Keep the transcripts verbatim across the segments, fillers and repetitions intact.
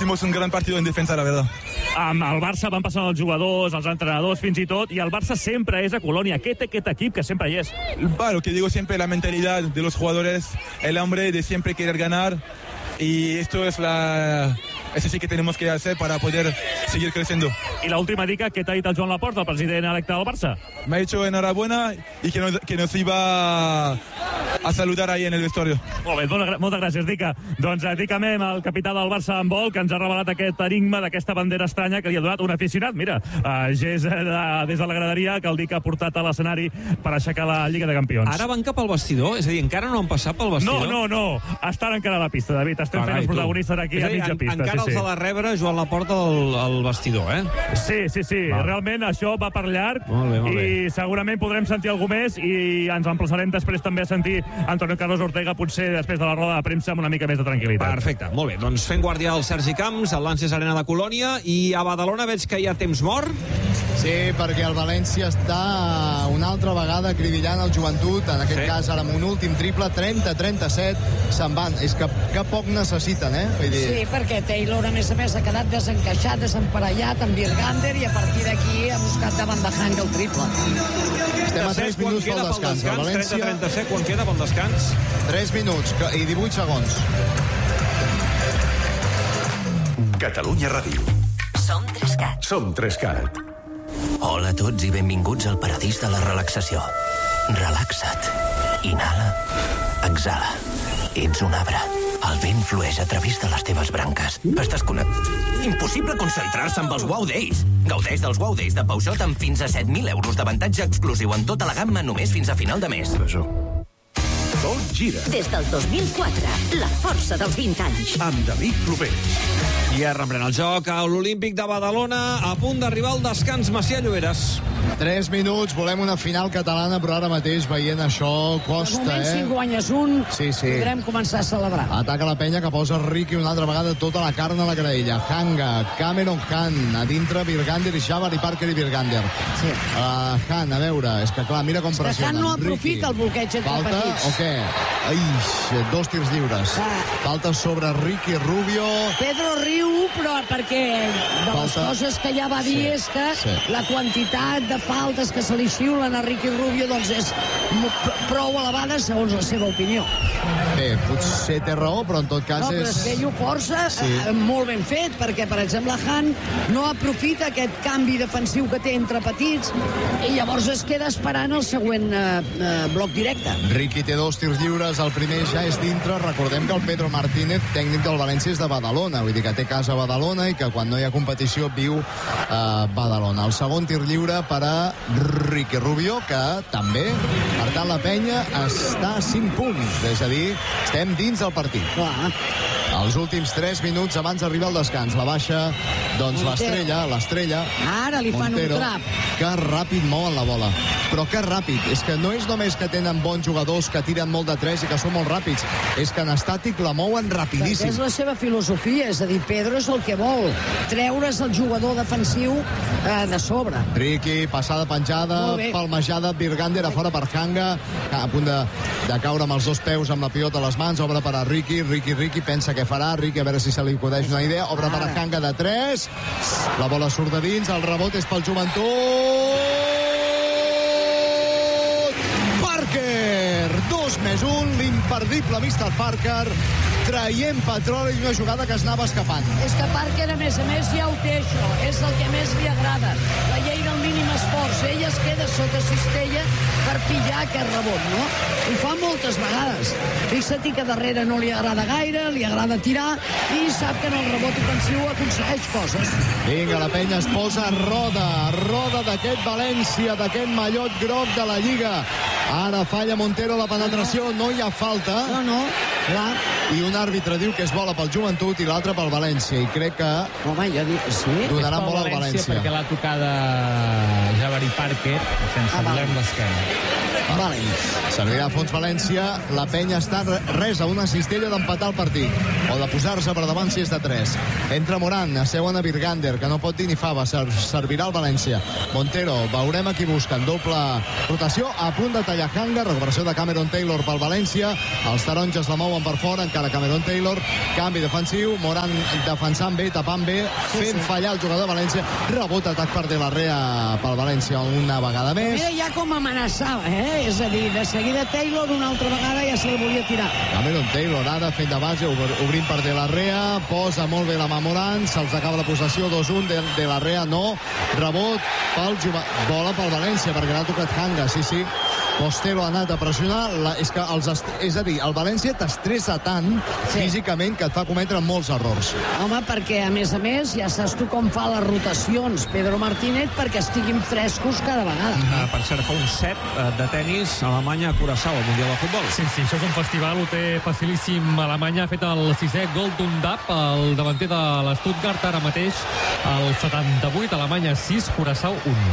hicimos un gran partido en defensa, la verdad. Amb el Barça van passant els jugadors, els entrenadors, fins i tot, i el Barça sempre és a Colònia. Aquest, aquest equip que sempre hi és. Bah, lo que digo siempre, la mentalidad de los jugadores, el hambre de siempre querer ganar, y esto es la... Eso sí que tenemos que hacer para poder seguir creciendo. I l'última dica, què t'ha dit el Joan Laporta, el president electe del Barça? Me ha dicho enhorabuena y que nos, que nos iba a saludar ahí en el vestuario. Molt bé, moltes, moltes gràcies, Dica. Doncs eh, Dica Mem, el capità del Barça en vol, que ens ha revelat aquest enigma d'aquesta bandera estranya que li ha donat un aficionat. Mira, uh, gest de, des de la graderia que el Dica ha portat a l'escenari per aixecar la Lliga de Campions. Ara van cap al vestidor? És a dir, encara no han passat pel vestidor? No, no, no. Estan encara a la pista, David. Estem Carai, fent els protagonistes aquí dir, a mitja en, pista. encara sí, els sí. ha de rebre Joan Laporta al, al vestidor, eh? Sí, sí, sí. Va. Realment això va per llarg. Molt bé, molt i bé. segurament podrem sentir algú més i ens emplaçarem després també a sentir Antonio Carlos Ortega, potser després de la roda de premsa amb una mica més de tranquil·litat. Perfecte, molt bé. Doncs fent guàrdia al Sergi Camps, al Lances Arena de Colònia, i a Badalona veig que hi ha temps mort. Sí, perquè el València està una altra vegada acribillant el Joventut, en aquest sí. cas ara amb un últim triple, trenta a trenta-set, se'n van. És que, que poc necessiten, eh? Vull dir... Sí, perquè Taylor, a més a més, ha quedat desencaixat, desemparellat amb Virgander, i a partir d'aquí ha buscat davant de Hang el triple. Estem a tres minuts pel descans. El València... trenta a trenta-set, quan queda pel descans? tres minuts i divuit segons. Catalunya Ràdio. Som Trescat. Som Trescat. Hola a tots i benvinguts al paradís de la relaxació. Relaxa't. Inhala. Exhala. Ets un arbre. El vent flueix a través de les teves branques. Estàs connectat. Impossible concentrar-se amb els Wow Days. Gaudeix dels Wow Days de Peugeot amb fins a set mil euros d'avantatge exclusiu en tota la gamma només fins a final de mes. Tot gira. Des del dos mil quatre, la força dels vint anys. Amb David Clopés. I ara reprèn el joc a l'Olímpic de Badalona, a punt d'arribar al descans. Macià Lloberes. tres minuts, volem una final catalana, però ara mateix veient això costa, de moment, eh? si guanyes un, sí, sí. podrem començar a celebrar. Ataca la penya que posa Ricky una altra vegada tota la carn a la graella. Hanga, Cameron Han, a dintre Virgander i Xavar i Parker i Virgander. Sí. Uh, Han, a veure, és que clar, mira com pressionen. Han no aprofita el bloqueig entre Falta, petits. o què? Ai, dos tirs lliures. Ah. Falta sobre Ricky Rubio. Pedro riu, però perquè de les Falta. coses que ja va dir Sí, és que sí. la quantitat de faltes que se li xiulen a Ricky Rubio doncs és mo- pr- prou elevada segons la seva opinió. Bé, potser té raó, però en tot cas No, però és... és que ell ho força Sí. eh, molt ben fet, perquè, per exemple, Han no aprofita aquest canvi defensiu que té entre petits i llavors es queda esperant el següent eh, eh, bloc directe. Ricky té dos tirs lliures, el primer ja és dintre. Recordem que el Pedro Martínez, tècnic del València, és de Badalona, vull dir que té casa a Badalona i que quan no hi ha competició viu a Badalona. El segon tir lliure per a Ricky Rubio, que també, per tant, la penya està a cinc punts, és a dir, estem dins del partit. Clar. Els últims tres minuts abans d'arribar al descans. La baixa, doncs, Montero. l'estrella, l'estrella. Ara li fan Montero, un trap. que ràpid mouen la bola. Però que ràpid. És que no és només que tenen bons jugadors que tiren molt de tres i que són molt ràpids. És que en estàtic la mouen Perquè rapidíssim. és la seva filosofia, és a dir, Pedro és el que vol, treure's el jugador defensiu eh, de sobre. Ricky, passada penjada, Molt bé. palmejada, Virgander a fora per Hanga, a punt de, de caure amb els dos peus amb la pilota a les mans, obre per a Ricky, Ricky, Ricky, pensa què farà, Ricky, a veure si se li acudeix una idea, obre per a Ara. Hanga de tres, la bola surt de dins, el rebot és pel Joventut, Parker, dos més un, l'imperdible mister Parker, traient petroli d'una jugada que es anava escapant. És que Parker, a més a més, ja ho té, això. És el que més li agrada. La llei del mínim esforç. Ell es queda sota cistella per pillar aquest rebot, no? Ho fa moltes vegades. Fixa-t'hi que darrere no li agrada gaire, li agrada tirar, i sap que en el rebot ofensiu aconsegueix coses. Vinga, la penya es posa a roda, a roda d'aquest València, d'aquest mallot groc de la Lliga. Ara falla Montero la penetració, no hi ha falta. No, no, clar. I un àrbitre diu que és bola pel Joventut i l'altre pel València. I crec que Home, jo dic que sí. donaran És pel bola al València. perquè l'ha tocada Jabari Parker sense Ah, voler val. amb l'esquena. Vale. Servirà a fons València. La penya està res a una cistella d'empatar el partit o de posar-se per davant si és de tres. Entra Morant, asseuen a Virgander, que no pot dir ni fava. Servirà el València. Montero, veurem a qui busquen. Doble rotació, a punt de tallar Hanga. Recuperació de Cameron Taylor pel València. Els taronges la mouen per fora, encara Cameron Taylor. Canvi defensiu, Morant defensant bé, tapant bé, fent fallar el jugador de València. Rebot, atac per De La Rea pel València una vegada més. Mira ja com amenaçava, eh? És a dir, de seguida Taylor una altra vegada ja se'l volia tirar. Cameron Taylor ara fent de base, obrint per De La Rea, posa molt bé la mà Morant, se'ls acaba la possessió, dos un, de, de La Rea no, rebot pel jove... bola pel València, perquè l'ha tocat Hanga, sí, sí. Costello ha anat a pressionar, la, és, que els est... és a dir, el València t'estressa tant sí. físicament que et fa cometre molts errors. Home, perquè a més a més ja saps tu com fa les rotacions Pedro Martínez perquè estiguin frescos cada vegada. Uh, per cert, fa un set uh, de tennis a Alemanya a Curaçao, al Mundial de Futbol. Sí, sí, això és un festival, ho té facilíssim. Alemanya ha fet el sisè gol d'un dap, el davanter de l'Stuttgart ara mateix, el setanta-vuit, Alemanya sis, Curaçao un.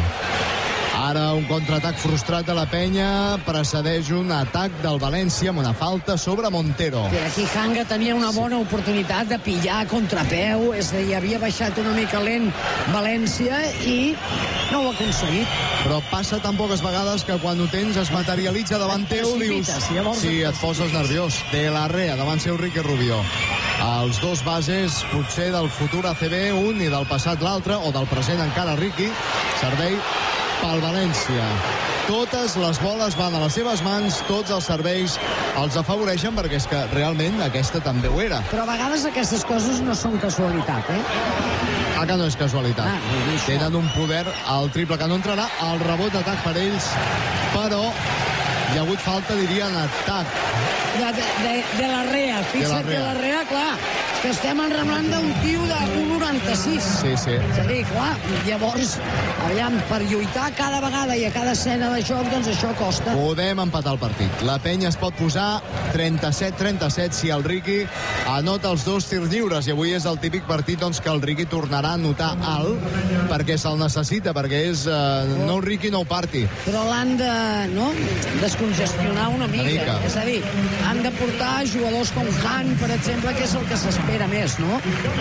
Ara un contraatac frustrat de la penya, precedeix un atac del València amb una falta sobre Montero. I aquí Hanga tenia una bona oportunitat de pillar a contrapeu, és a dir, havia baixat una mica lent València i no ho ha aconseguit. Però passa tan poques vegades que quan ho tens es materialitza davant teu, dius... Sí, et poses nerviós. De La Rea, davant seu Riqui Rubio. Els dos bases, potser del futur A C B, un i del passat l'altre, o del present encara Riqui, servei pel València. Totes les boles van a les seves mans, tots els serveis els afavoreixen, perquè és que realment aquesta també ho era. Però a vegades aquestes coses no són casualitat, eh? Ah, que no és casualitat. Ah, tenen un poder al triple que no entrarà, el rebot d'atac per ells, però hi ha hagut falta, diria, en atac. De, de, de La Rea, fixa't, de La Rea, clar, que estem enramat d'un tio de un noranta-sis. Sí, sí. És a dir, clar, llavors, aviam, per lluitar cada vegada i a cada escena de joc, doncs això costa. Podem empatar el partit. La penya es pot posar trenta-set trenta-set si el Riqui anota els dos tirs lliures, i avui és el típic partit doncs, que el Riqui tornarà a anotar alt, perquè se'l necessita, perquè és uh, no Riqui, no party. Però l'han de, no?, descongestionar una mica. Una mica. És a dir, han de portar jugadors com Han, per exemple, que és el que s'espera més, no?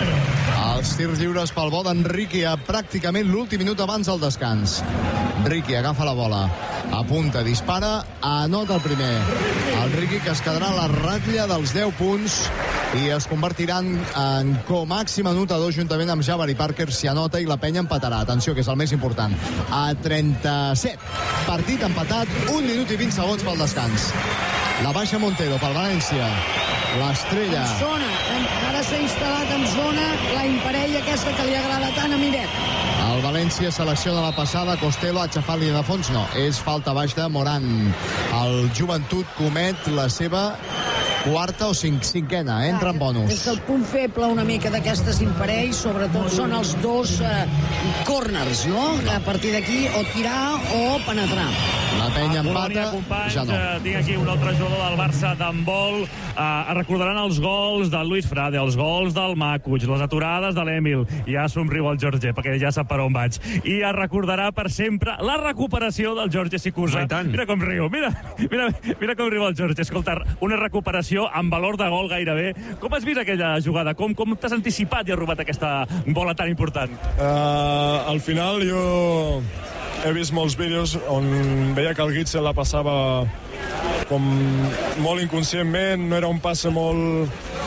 Els tirs lliures pel bo d'en Riqui a pràcticament l'últim minut abans del descans. Riqui agafa la bola, apunta, dispara, anota el primer. El Riqui, que es quedarà a la ratlla dels deu punts i es convertiran en com-màxim anotador juntament amb Jabari Parker si anota, i la penya empatarà. Atenció, que és el més important. A trenta-set. Partit empatat, un minut i vint segons pel descans. La baixa Montero pel València. L'estrella. En zona. Ara s'ha instal·lat en zona la imparella aquesta que li agrada tant a Miret. El València selecciona la passada. Costello ha aixafat línia de fons. No, és falta baix de Morant. El Joventut comet la seva quarta o cinc, cinquena, entra en bonus. És que el punt feble una mica d'aquestes imparells, sobretot són els dos eh, corners, no? A partir d'aquí o tirar o penetrar. La penya empata, companys, ja no. Eh, tinc aquí un altre jugador del Barça d'handbol. Eh, recordaran els gols del Luis Frade, els gols del Makuch, les aturades de l'Emil. Ja somriu el Jorge, perquè ja sap per on vaig. I es recordarà per sempre la recuperació del Jorge Sikusa. Mira com riu, mira, mira, mira com riu el Jorge. Escolta, una recuperació amb valor de gol gairebé. Com has vist aquella jugada? Com, com t'has anticipat i has robat aquesta bola tan important? Uh, al final jo he vist molts vídeos on veia que el Gitzel la passava com molt inconscientment, no era un passe molt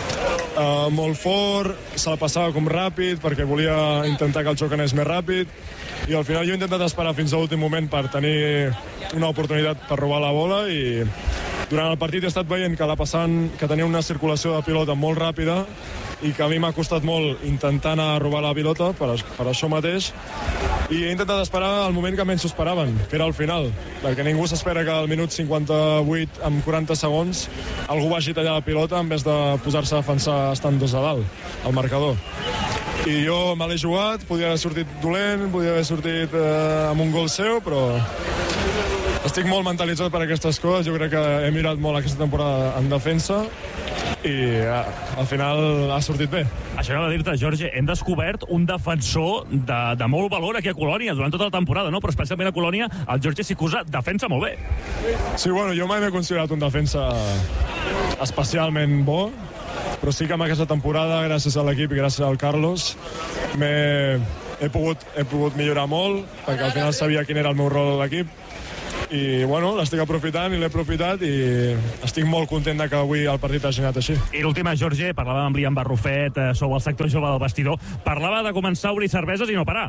uh, molt fort, se la passava com ràpid perquè volia intentar que el xoc anés més ràpid, i al final jo he intentat esperar fins a l'últim moment per tenir una oportunitat per robar la bola, i durant el partit he estat veient que la passant, que tenia una circulació de pilota molt ràpida i que a mi m'ha costat molt intentar anar a robar la pilota per, per això mateix, i he intentat esperar el moment que menys s'ho esperaven, que era el final, perquè ningú s'espera que al minut cinquanta-vuit amb quaranta segons algú vagi a tallar la pilota en vez de posar-se a defensar estant dos a dalt al marcador. I jo me l'he jugat, podia haver sortit dolent, podia haver sortit eh, amb un gol seu, però estic molt mentalitzat per aquestes coses. Jo crec que he mirat molt aquesta temporada en defensa i al final ha sortit bé. Això anava a dir-te, Jorge, hem descobert un defensor de, de molt valor aquí a Colònia durant tota la temporada, no? Però especialment a Colònia el Jorge Sikusa defensa molt bé. Sí, bueno, jo mai m'he considerat un defensa especialment bo, però sí que amb aquesta temporada, gràcies a l'equip i gràcies al Carlos, m'he he pogut, he pogut millorar molt, perquè al final sabia quin era el meu rol a l'equip, i bueno, l'estic aprofitant i l'he aprofitat i estic molt content de que avui el partit hagi anat així. I l'última, Jorge, parlava amb Liam Barrufet, eh, sou el sector jove del vestidor, parlava de començar a obrir cerveses i no parar.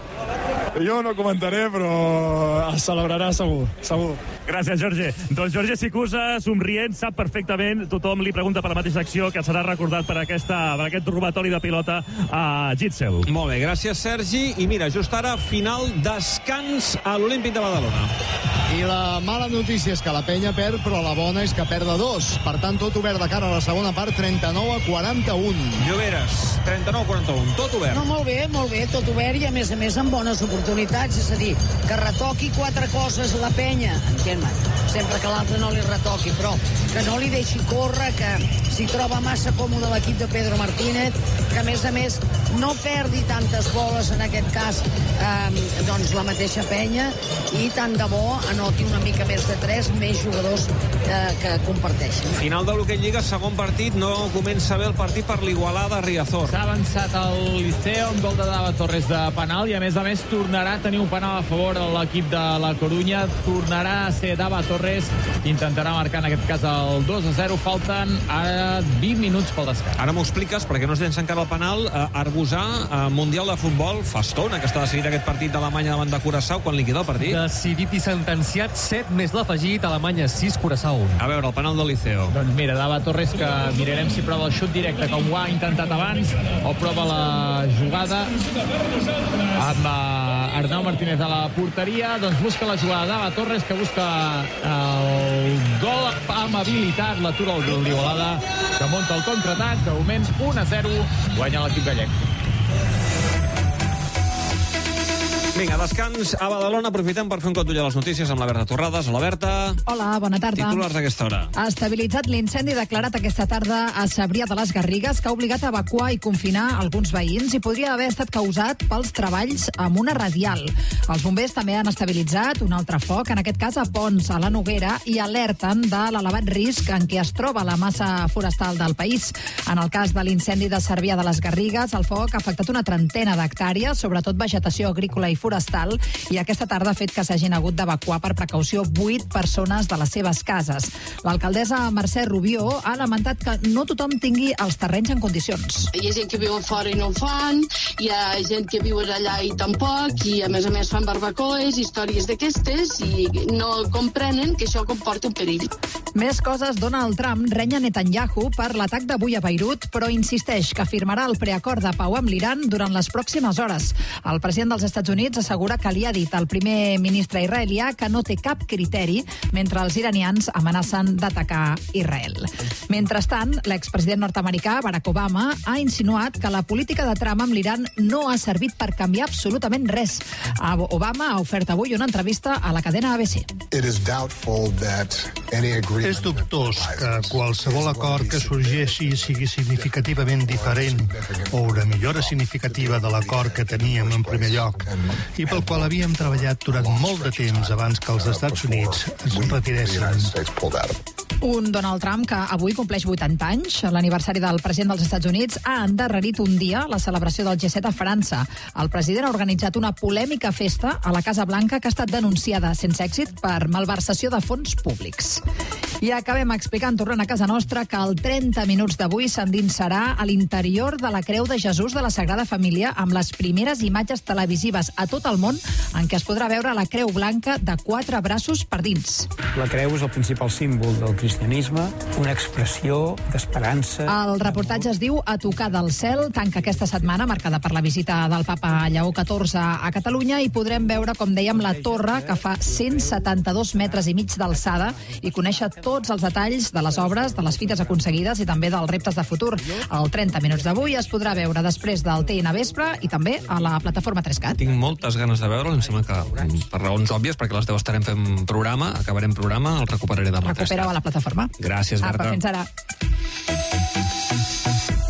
Jo no comentaré, però es celebrarà segur, segur. Gràcies, Jorge. Doncs Jorge Sikusa, somrient, sap perfectament, tothom li pregunta per la mateixa acció, que serà recordat per, aquesta, per aquest robatori de pilota a Gitzel. Molt bé, gràcies, Sergi. I mira, just ara, final descans a l'Olímpic de Badalona. I la mala notícia és que la penya perd, però la bona és que perd de dos. Per tant, tot obert de cara a la segona part, trenta-nou a quaranta-un. Lloberes, trenta-nou a quaranta-un, tot obert. No, molt bé, molt bé, tot obert i a més a més amb bones oportunitats, és a dir, que retoqui quatre coses la penya, entén-me, sempre que l'altre no li retoqui, però que no li deixi córrer, que s'hi troba massa còmode l'equip de Pedro Martínez, que a més a més no perdi tantes boles, en aquest cas, eh, doncs la mateixa penya, i tant de bo anoti una mica més de tres, més jugadors eh, que comparteixen. Final de l'Hockey Lliga, segon partit, no comença bé el partit per l'Igualada Riazor. S'ha avançat el Liceo amb gol de Dava Torres de penal i a més a més tornarà a tenir un penal a favor de l'equip de la Corunya, tornarà a ser Dava Torres, intentarà marcar en aquest cas el dos a zero, falten ara vint minuts pel descans. Ara m'ho expliques, perquè no es llença encara el penal. eh, Arbusà, eh, Mundial de Futbol, fa estona que està decidit aquest partit d'Alemanya davant de Curaçao, quan li queda el partit. Decidit i sentenciat, set més l'afegit, Alemanya sis, Curaçao un. A veure, el penal del Liceo. Doncs mira, Dava Torres, que mirarem si prova el xut directe com ho ha intentat abans o prova la jugada amb uh, Arnau Martínez a la porteria. Doncs busca la jugada Dava Torres, que busca el gol amb habilitat, l'atura el l'Igualada, que munta el contraatac. De moment un a zero, guanya l'equip gallec. Vinga, descans a Badalona. Aprofitem per fer un cop d'ull a les notícies amb la Berta Torrades. Hola, Berta. Hola, bona tarda. Titulars d'aquesta hora. Ha estabilitzat l'incendi declarat aquesta tarda a Cebrià de les Garrigues, que ha obligat a evacuar i confinar alguns veïns i podria haver estat causat pels treballs amb una radial. Els bombers també han estabilitzat un altre foc, en aquest cas a Pons, a la Noguera, i alerten de l'elevat risc en què es troba la massa forestal del país. En el cas de l'incendi de Cebrià de les Garrigues, el foc ha afectat una trentena d'hectàrees, sobretot vegetació agrícola i forestal, i aquesta tarda ha fet que s'hagin hagut d'evacuar per precaució vuit persones de les seves cases. L'alcaldessa Mercè Rubió ha lamentat que no tothom tingui els terrenys en condicions. Hi ha gent que viu fora i no en fan, hi ha gent que viu allà i tampoc, i a més a més fan barbacoes, històries d'aquestes, i no comprenen que això comporta un perill. Més coses. Donald Trump renya Netanyahu per l'atac d'avui a Beirut, però insisteix que firmarà el preacord de pau amb l'Iran durant les pròximes hores. El president dels Estats Units assegura que li ha dit al primer ministre israelià que no té cap criteri mentre els iranians amenacen d'atacar Israel. Mentrestant, l'expresident nord-americà Barack Obama ha insinuat que la política de Trump amb l'Iran no ha servit per canviar absolutament res. Obama ha ofert avui una entrevista a la cadena A B C. És dubtós que qualsevol acord que sorgeixi sigui significativament diferent o una millora significativa de l'acord que teníem en primer lloc i pel qual havíem treballat durant molt de temps abans que els Estats Units es retiressin. Un Donald Trump que avui compleix vuitanta anys. L'aniversari del president dels Estats Units ha endarrerit un dia la celebració del G set a França. El president ha organitzat una polèmica festa a la Casa Blanca que ha estat denunciada sense èxit per malversació de fons públics. I acabem explicant, tornant a casa nostra, que el trenta minuts d'avui s'endinsarà a l'interior de la Creu de Jesús de la Sagrada Família amb les primeres imatges televisives a tot el món en què es podrà veure la Creu Blanca de quatre braços per dins. La creu és el principal símbol del cristianisme, una expressió d'esperança. El reportatge es diu A tocar del cel, tanca aquesta setmana marcada per la visita del papa Lleó catorze a Catalunya i podrem veure, com dèiem, la torre que fa cent setanta-dos metres i mig d'alçada i conèixer tots els detalls de les obres, de les fites aconseguides i també dels reptes de futur. El trenta minuts d'avui es podrà veure després del T N Vespre i també a la plataforma tres cat. Tinc moltes ganes de veure'l, em sembla que per raons òbvies, perquè les deu estarem fent programa, acabarem programa, el recuperaré demà. Recupera-ho a la plataforma. Gràcies, Berta. Apa, fins ara.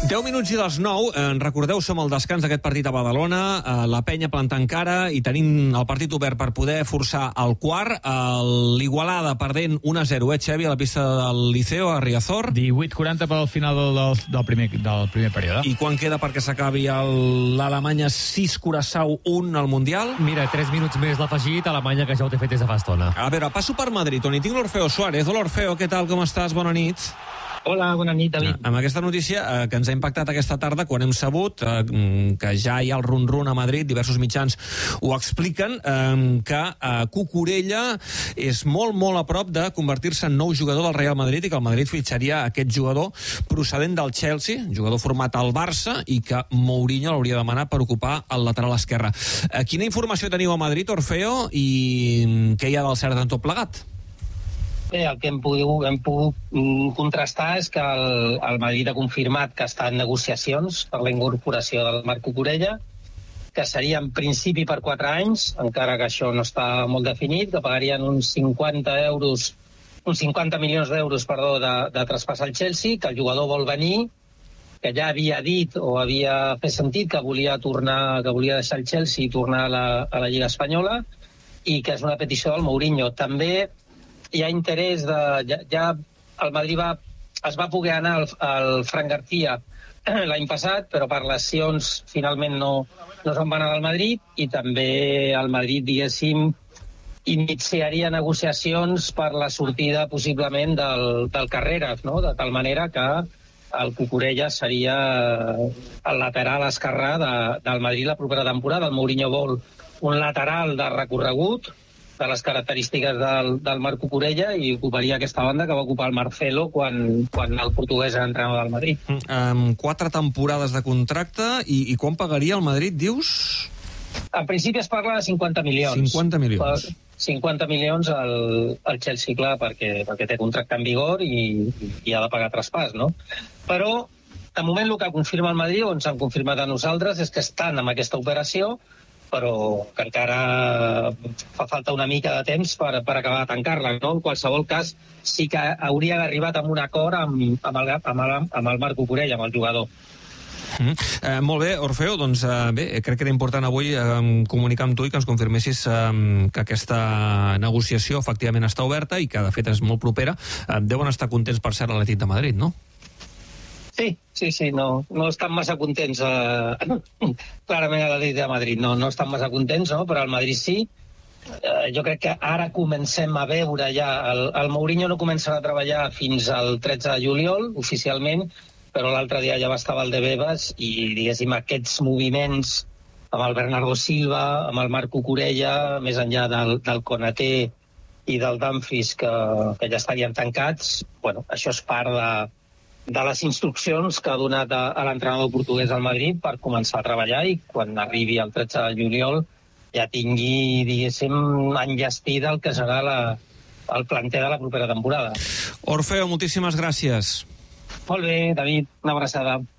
deu minuts i les nou. Eh, recordeu, som al descans d'aquest partit a Badalona, eh, la penya plantant cara i tenim el partit obert per poder forçar el quart. L'Igualada perdent un a zero, eh, Xevi, a la pista del Liceo, a Riazor. divuit quaranta per al final del, del, primer, del primer període. I quan queda perquè s'acabi l'Alemanya sis Curaçao un al Mundial? Mira, tres minuts més l'afegit, Alemanya, que ja ho té fet des de fa estona. A veure, passo per Madrid, on hi tinc l'Orfeo Suárez. Hola, Orfeo, què tal, com estàs? Bona nit. Hola, bona nit, David. Amb aquesta notícia eh, que ens ha impactat aquesta tarda, quan hem sabut eh, que ja hi ha el run-run a Madrid, diversos mitjans ho expliquen, eh, que eh, Cucurella és molt, molt a prop de convertir-se en nou jugador del Real Madrid i que el Madrid fitxaria aquest jugador procedent del Chelsea, jugador format al Barça, i que Mourinho l'hauria demanat per ocupar el lateral esquerre. Eh, quina informació teniu a Madrid, Orfeo, i què hi ha del cert en tot plegat? Bé, el que hem pogut, hem pogut contrastar és que el, el Madrid ha confirmat que està en negociacions per la incorporació del Marc Cucurella, que seria en principi per quatre anys, encara que això no està molt definit, que pagarien uns cinquanta euros, uns cinquanta milions d'euros, perdó, de, de traspàs al Chelsea, que el jugador vol venir, que ja havia dit o havia fet sentit que volia tornar, que volia deixar el Chelsea i tornar a la, a la Lliga Espanyola, i que és una petició del Mourinho. També hi ha interès de... Ja, ja el Madrid va, es va poder anar al, al Fran García l'any passat, però per lesions finalment no, no se'n va anar al Madrid, i també el Madrid, diguéssim, iniciaria negociacions per la sortida possiblement del, del Carreras, no? De tal manera que el Cucurella seria el lateral esquerrà de, del Madrid la propera temporada. El Mourinho vol un lateral de recorregut, de les característiques del, del Marc Cucurella, i ocuparia aquesta banda que va ocupar el Marcelo quan, quan el portuguès era entrenador del Madrid. Um, quatre temporades de contracte, i, i quan pagaria el Madrid, dius? En principi es parla de cinquanta milions. cinquanta milions. cinquanta milions al, al Chelsea, clar, perquè, perquè té contracte en vigor i, i ha de pagar traspàs, no? Però, de moment, el que confirma el Madrid, o ens han confirmat a nosaltres, és que estan amb aquesta operació, però que encara fa falta una mica de temps per, per acabar de tancar-la, no? En qualsevol cas, sí que hauria arribat amb un acord amb, amb, el, amb, el, amb el Marc Cucurella, amb el jugador. Mm. Eh, molt bé, Orfeo, doncs eh, bé, crec que era important avui eh, comunicar amb tu i que ens confirmessis eh, que aquesta negociació efectivament està oberta i que de fet és molt propera. Eh, deuen estar contents, per cert, l'Atlètic de Madrid, no? Sí, sí, sí, no, no estan massa contents, eh, clarament a l'Atlètic de Madrid, no, no estan massa contents, no? Però al Madrid sí. Eh, jo crec que ara comencem a veure ja, el, el Mourinho no començarà a treballar fins al tretze de juliol, oficialment, però l'altre dia ja va estar a Valdebebas i, diguéssim, aquests moviments amb el Bernardo Silva, amb el Marc Cucurella, més enllà del, del Konaté i del Dumfries, que, que ja estarien tancats, bueno, això és part de, de les instruccions que ha donat a, a l'entrenador portuguès al Madrid per començar a treballar, i quan arribi el tretze de juliol ja tingui, diguéssim, enllestida el que serà la, el planter de la propera temporada. Orfeo, moltíssimes gràcies. Molt bé, David, una abraçada.